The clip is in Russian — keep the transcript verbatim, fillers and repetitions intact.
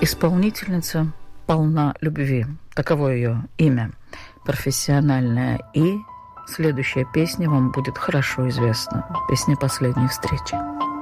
Исполнительница полна любви. Таково ее имя профессиональное. И следующая песня вам будет хорошо известна. Песня «Последней встречи».